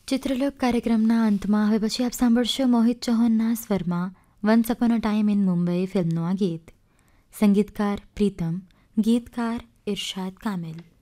ચિત્રલોક કાર્યક્રમના અંતમાં હવે પછી આપ સાંભળશો મોહિત ચૌહાણના સ્વરમાં once upon a time in Mumbai ફિલ્મનું આ ગીત. સંગીતકાર પ્રીતમ, ગીતકાર ઇરશાદ કામિલ.